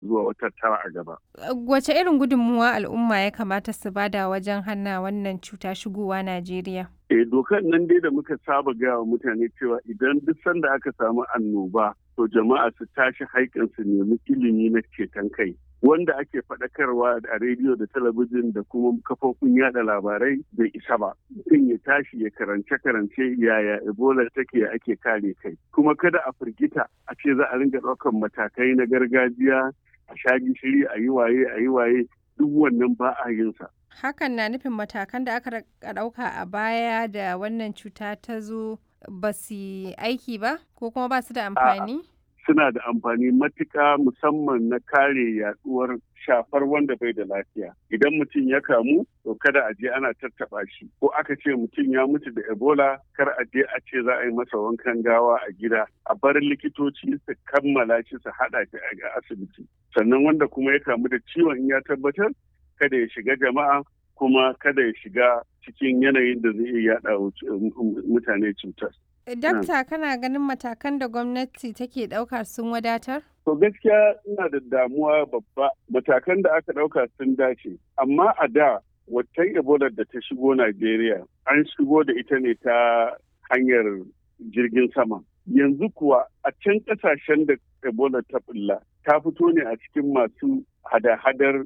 zuwa wata tara a gaba. Wace irin gudunmuwa al'umma ya kamata su bada wajen hana wannan cuta shigowa Najeriya? Dokar nan dai da muka saba gaya wa mutane cewa idan duk sanda aka samu annoba to jama'a su tashi haikan su nemi ilimi na ceton kai. Wanda ake faɗakarwa a rediyo da talabijin da kuma kafofin yada labarai bai isa ba. Mutum ya tashi ya karance yaya Ebola take ake kare kai. Kuma kada a firgita a ce za a ringa ɗaukar matakai na gargajiya a sha gishiri a yi waye duk wannan ba a yin sa. Hakan na nufin matakan da aka ɗauka a baya da wannan cuta ta zo ba su yi aiki ba ko kuma ba su da amfani? Suna da amfani matuƙa musamman na kare yaduwar shafar wanda bai da lafiya. Idan mutum ya kamu, to kada a je ana tattaɓa shi. Ko aka ce mutum ya mutu da Ebola, kar a je a ce za a yi masa wankan gawa a gida. A bar likitoci su kammala shi su haɗa shi a asibiti. Sannan wanda kuma ya kamu da ciwon in ya tabbatar, kada ya shiga jama'a kuma kada ya shiga cikin yanayin da zai iya yaɗa mutane cutar. Dakta, kana ganin matakan da gwamnati take ɗauka sun wadatar? To gaskiya ina da damuwa babba. Matakan da aka ɗauka sun dace. Amma a da watan Ebola da ta shigo Najeriya an shigo da ita ne ta hanyar jirgin sama. Yanzu kuwa a can ƙasashen da Ebola ta bulla ta fito ne a cikin masu hada-hadar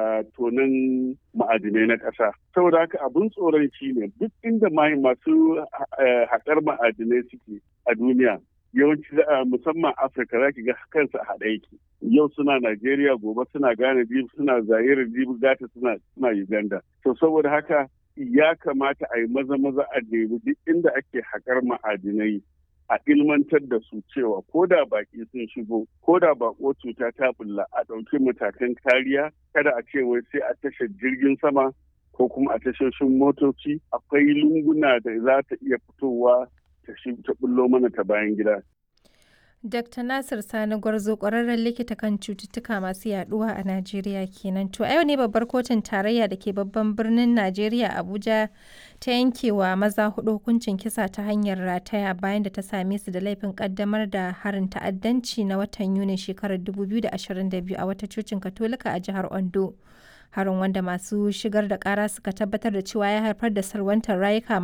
tonin ma'adinai na ƙasa. Saboda haka abin tsoron shi ne duk inda masu haƙar ma'adinai suke a duniya yawanci musamman Afirka za ki ga kansu a haɗe yake. Yau suna Najeriya, gobe suna Ghana, jibi suna Zaire, jibi gata suna Uganda. To saboda haka ya kamata a yi maza a nemi duk inda ake haƙar ma'adinai a ilmantar da su cewa ko da baki sun shigo ko da bako cuta ta bulla a ɗauki matakan kariya kada a ce wai sai a tashar jirgin sama ko kuma a tashoshin motoci akwai lunguna da za ta iya fitowa ta bullo mana ta bayan gida. Dr. Nasir Sani Gwarzo, ƙwararren likita kan cututtuka masu yaduwa a Najeriya kenan. To a yau ne babbar kotun tarayya da ke babban birnin Najeriya Abuja ta yankewa maza 4 hukuncin kisa ta hanyar rataya bayan da ta same su da laifin kaddamar da harin ta'addanci na watan Yunin shekarar 2022 a wata cocin Katolika a jihar Ondo. Harin wanda masu shigar da kara suka tabbatar da cewa ya haifar da salwantar rayukan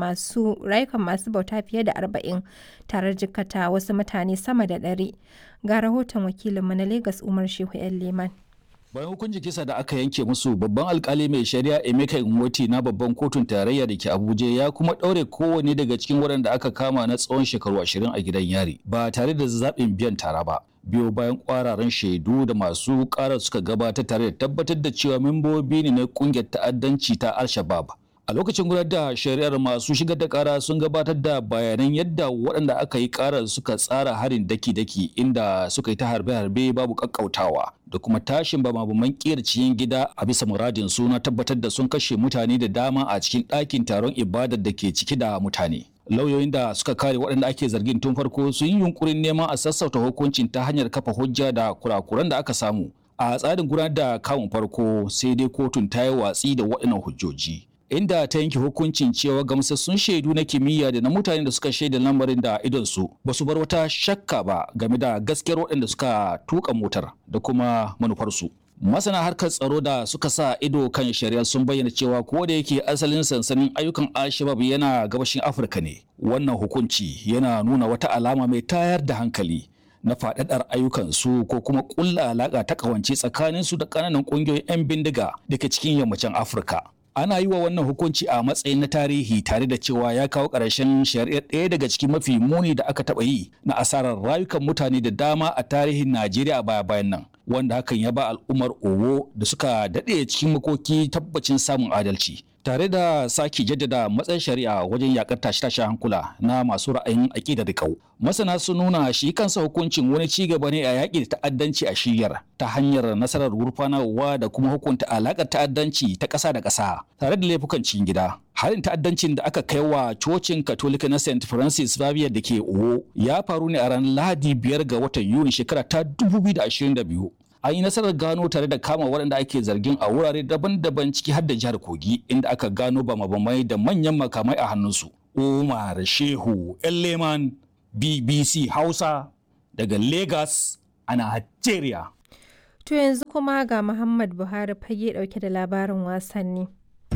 masu bauta fiye da 40 tare da jikkata wasu mutane sama da 100. Ga rahoton wakilinmu na Legas Umar Shehu ‘yan Leman. Bayan hukuncin kisa da aka yanke musu, babban alkali mai shari'a Emeka Nwoti na babban kotun tarayya da ke Abuja ya kuma ɗaure kowane daga cikin waɗanda aka kama na tsawon shekaru 20 a gidan yari ba tare da zaɓin biyan tara ba. Biyo bayan kwararan shaidu da masu ƙarar suka gabatar tare da tabbatar da cewa membobi ne na ƙungiyar ta'addanci ta Al-Shabaab. A lokacin gudanar da shari'ar, masu shigar da ƙara sun gabatar da bayanan yadda waɗanda aka yi ƙarar suka tsara harin daki-daki inda suka yi ta harbe-harbe babu ƙaƙƙautawa da kuma tashin bama-baman ƙiyar cikin gida a bisa muradin su na tabbatar da sun kashe mutane da dama a cikin ɗakin taron ibadar da ke ciki da mutane. Lauyoyin da suka kare waɗanda ake zargin tun farko sun yi yunkurin neman a sassauta hukuncin ta hanyar kafa hujja da kurakuran da aka samu a tsarin gudanar da kamun farko, sai dai kotun ta yi watsi da waɗannan hujjoji, inda ta yanke hukuncin cewa gamsassun shaidu na kimiyya da na mutane da suka shaida lamarin da idonsu ba su bar wata shakka ba game da gaskiyar waɗanda suka tuka motar da kuma manufarsu. Masana harkar tsaro da suka sa ido kan shari'a sun bayyana cewa ko da yake asalin sansanin ayyukan Al-Shabaab yana gabashin Afirka ne, wannan hukunci yana nuna wata alama mai tayar da hankali na faɗaɗar ayyukansu ko kuma ƙulla alaƙa ta ƙawance tsakaninsu da ƙananan ƙungiyoyin 'yan bindiga da ke cikin yammacin Afirka. Ana yi wa wannan hukunci a matsayin na tarihi tare da cewa ya kawo ƙarshen shari'ar ɗaya daga cikin mafi muni da aka taɓa yi na asarar rayukan mutane da dama a tarihin Najeriya a baya-bayan nan, wanda hakan ya ba al'ummar Owo da suka daɗe cikin makoki tabbacin samun adalci, tare da sake jaddada matsayin shari'a wajen yakar tashe-tashen hankula na masu ra'ayin aƙida da kau. Masana sun nuna shi kansa hukuncin wani ci gaba ne a yaƙi da ta'addanci a shiyar ta hanyar nasarar gurfanarwa da kuma hukunta alaƙar ta'addanci ta ƙasa da ƙasa tare da laifukan cikin gida. Harin ta'addancin da aka kai wa cocin Katolika na St. Francis Xavier da ke Owo ya faru ne a ranar Lahadi 5 ga watan Yuni shekara ta 2022. An yi nasarar gano tare da kama waɗanda ake zargin a wurare daban-daban ciki har da jihar Kogi, inda aka gano bama-bamai da manyan makamai a hannunsu. Umar Shehu ‘yan Leman, BBC Hausa daga Lagos a Najeriya. To yanzu kuma ga Muhammad Buhari fage ɗauke da labarin wasanni.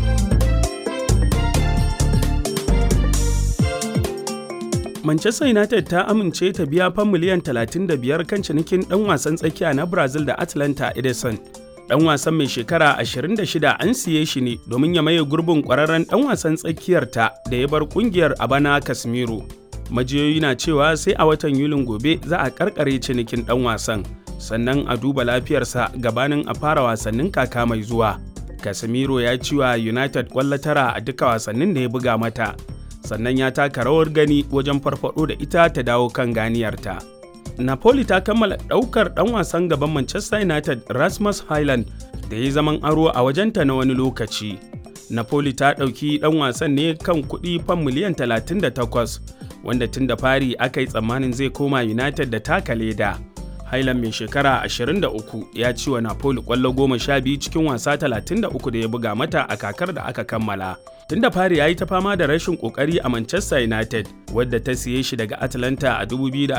Manchester United ta amince ta biya fan miliyan 35 kan cinikin ɗan wasan tsakiya na Brazil da Atlanta Edison. Ɗan wasan mai shekara 26 an siye shi ne domin ya maye gurbin ƙwararren ɗan wasan tsakiyarta da ya bar ƙungiyar a bana Casemiro. Majiyoyi na cewa sai a watan Yulin gobe za a ƙarƙare cinikin ɗan wasan, sannan a duba lafiyarsa gabanin a fara wasannin kaka mai zuwa. Casemiro ya ci wa United ƙwallo 9 a duka wasannin da ya buga mata, sannan ya taka rawar gani wajen farfado da ita ta dawo kan ganiyarta. Napoli ta kammala ɗaukar ɗan wasan gaban Manchester United Rasmus Hojlund da ya zaman aro a wajenta na wani lokaci. Napoli ta ɗauki ɗan wasan ne kan kuɗi fan miliyan 38, wanda tun da fari aka yi tsammanin zai koma United da taka leda. Hojlund mai shekara 23 ya ci wa Napoli ƙwallo 12 cikin wasa 33 da ya buga mata a kakar da aka kammala. Tun da fari ya yi ta fama da rashin ƙoƙari a Manchester United, wadda ta siye shi daga Atlanta a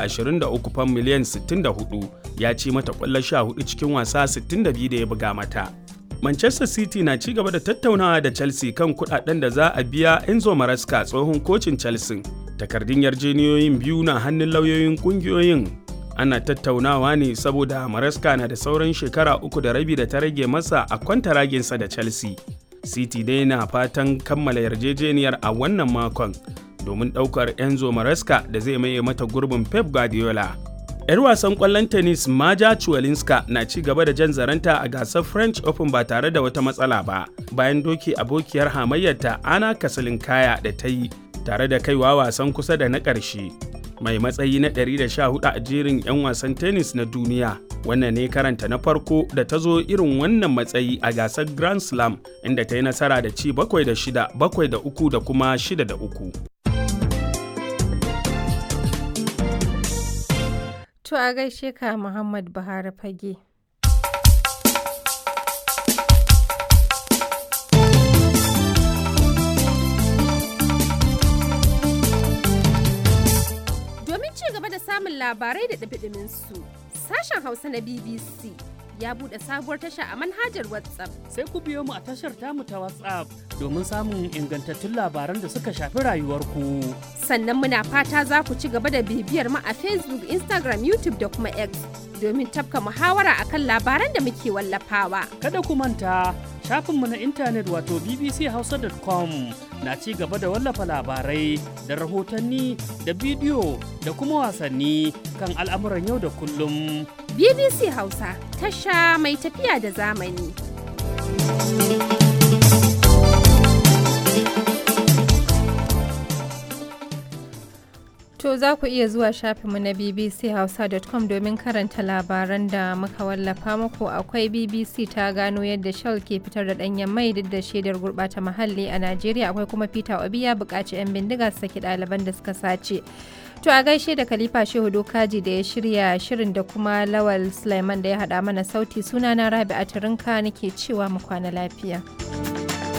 2023 fan miliyan 64, ya ci mata ƙwallo 14 cikin wasa 62 da ya buga mata. Manchester City na ci gaba da tattaunawa da Chelsea kan kuɗaɗen da za a biya Enzo Maresca tsohon kocin Chelsea. Takardun yarjejeniyoyin biyu na hannun lauyoyin ƙungiyoyin. Ana tattaunawa ne saboda Maresca na da sauran shekara 3.5 da ta rage masa a kwantaraginsa da Chelsea. City dai na fatan kammala yarjejeniyar a wannan makon domin ɗaukar Enzo Maresca da zai maye mata gurbin Pep Guardiola. 'Yar wasan ƙwallon tennis Maja Ciwulinska na ci gaba da jan zaranta a gasar French Open ba tare da wata matsala ba, bayan doki abokiyar hamayyarta Ana Kasalinskaya da ta yi tare da kaiwa wasan kusa da na ƙarshe. Mai matsayi na 114 a jerin 'yan wasan tennis na duniya. Wannan ne karanta na farko da ta zo irin wannan matsayi a gasar Grand Slam, inda ta yi nasara da ci 7-6, 7-3 da kuma 6-3. To a gaishe ka Muhammad Buhari fage. Samun labarai da ɗumi su sashen Hausa na BBC ya buɗe sabuwar tasha a manhajar WhatsApp. Sai ku biyo mu a tashar tamu ta WhatsApp domin samun ingantattun labaran da suka shafi rayuwarku. Sannan muna fata za ku ci gaba da bibiyar mu a Facebook, Instagram, YouTube da kuma X domin tafka muhawara akan labaran da muke wallafawa. Kada ku manta shafinmu na intanet wato bbchausa.com na ci gaba da wallafa labarai da rahotanni da bidiyo da kuma wasanni kan al'amuran yau da kullum. BBC Hausa, tasha mai tafiya da zamani. To za ku iya zuwa shafinmu na bbchausa.com domin karanta labaran da muka wallafa muku. Akwai BBC ta gano yadda Shell ke fitar da ɗanyen mai duk da shaidar gurɓata muhalli a Najeriya. Akwai kuma Peter Obi ya buƙaci 'yan bindiga su saki ɗaliban da suka sace. To a gaishe da Khalifa Shehu Dokaji da ya shirya shirin da kuma Lawal Sulaiman da ya haɗa mana sauti. Sunana Rabi'a Turinka nake cewa mu kwana lafiya.